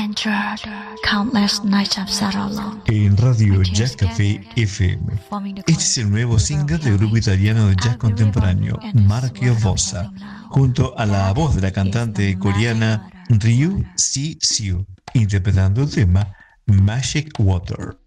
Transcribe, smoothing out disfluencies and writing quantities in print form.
En Radio Jazz Café FM. Este es el nuevo single del grupo italiano de jazz contemporáneo Marchio Fossa, junto a la voz de la cantante coreana Ryu Si Siu, interpretando el tema Magic Water.